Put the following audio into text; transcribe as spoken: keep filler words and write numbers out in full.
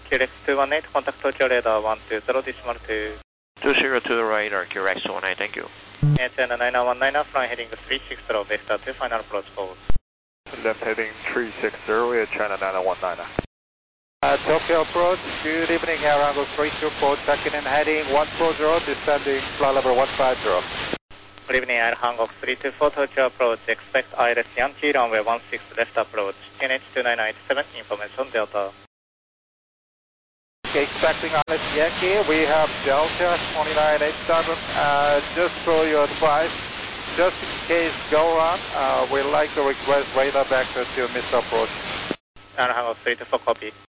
Q R X two one eight, contact Tokyo radar one two zero, decimal two. two zero two radar, Q R X two one eight, thank you. A T N nine nine one nine, flying heading three six zero, vector two, final approach forward. Left heading three six zero, we are China nine nine one nine. Uh, Tokyo approach, good evening, Air Angle three two four, checking in heading one four zero, descending flight level one five zero. Good evening, Air Hangok three two four, Tokyo approach, expect I L S Yankee, runway one six, left approach, T N H two nine nine eight seven, information Delta. Okay, expecting I L S Yankee, we have Delta two nine eight seven, uh, just for your advice, just in case go wrong, uh, we'd like to request radar vector to miss approach. Air Hangok three two four, copy.